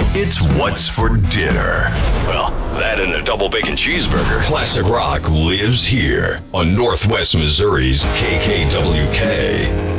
It's What's for Dinner. Well, that and a double bacon cheeseburger. Classic rock lives here on Northwest Missouri's KKWK.